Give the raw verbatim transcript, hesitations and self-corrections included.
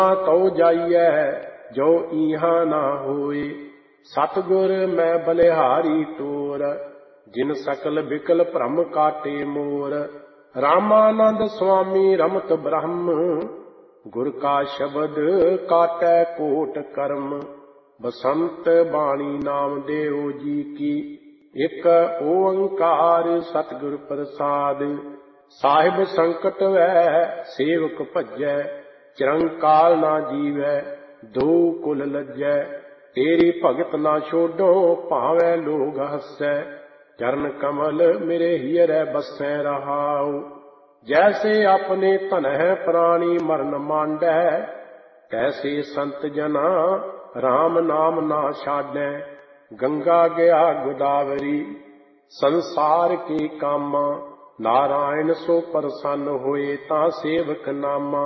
ਤਉ ਜਾਈਐ ਜੋ ਈਹਾ ਨਾ ਹੋਏ। ਸਤਿਗੁਰ ਮੈਂ ਬਲਿਹਾਰੀ ਟੋਰ ਜਿਨ ਸਕਲ ਬਿਕਲ ਭ੍ਰਮ ਕਾਟੇ ਮੋਰ। ਰਾਮਾਨੰਦ ਸੁਆਮੀ ਰਮਤ ਬ੍ਰਹਮ ਗੁਰ ਕਾ ਸ਼ਬਦ ਕਾਟੈ ਕੋਟ ਕਰਮ। ਬਸੰਤ ਬਾਣੀ ਨਾਮਦੇਵ ਜੀ ਕੀ ਇਕ ਓੰਕਾਰ ਸਤਿਗੁਰ ਪ੍ਰਸਾਦ। ਸਾਹਿਬ ਸੰਕਟ ਵੈ ਸੇਵਕ ਭਜੈ ਚਿਰੰਕਾਲ ਨਾ ਜੀਵੈ ਦੋ ਕੁਲ ਲੱਜੈ। ਤੇਰੀ ਭਗਤ ਨਾ ਛੋਡੋ ਭਾਵੇਂ ਲੋਗ ਹੱਸੈ ਚਰਨ ਕਮਲ ਮੇਰੇ ਹੀਰੈ ਬਸੈ ਰਹਾਉ। ਜੈਸੇ ਆਪਣੇ ਧਨਹਿ ਪ੍ਰਾਣੀ ਮਰਨ ਮਾਂਡੈ ਤੈਸੇ ਸੰਤ ਜਨਾ ਰਾਮ ਨਾਮ ਨਾ ਛਾਡੈ। ਗੰਗਾ ਗਿਆ ਗੋਦਾਵਰੀ ਸੰਸਾਰ ਕੇ ਕਾਮਾ ਨਾਰਾਇਣ ਸੋ ਪ੍ਰਸੰਨ ਹੋਏ ਤਾਂ ਸੇਵਕ ਨਾਮਾ।